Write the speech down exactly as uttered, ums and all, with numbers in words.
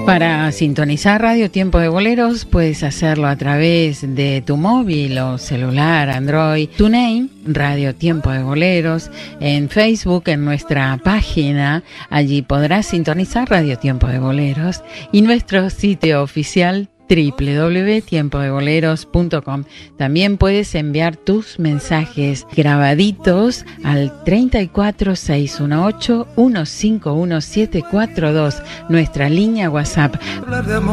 Para sintonizar Radio Tiempo de Boleros puedes hacerlo a través de tu móvil o celular, Android, TuneIn, Radio Tiempo de Boleros, en Facebook, en nuestra página, allí podrás sintonizar Radio Tiempo de Boleros y nuestro sitio oficial doble u doble u doble u punto tiempo de boleros punto com. También puedes enviar tus mensajes grabaditos al treinta y cuatro, seiscientos dieciocho, ciento cincuenta y uno, setecientos cuarenta y dos, nuestra línea WhatsApp.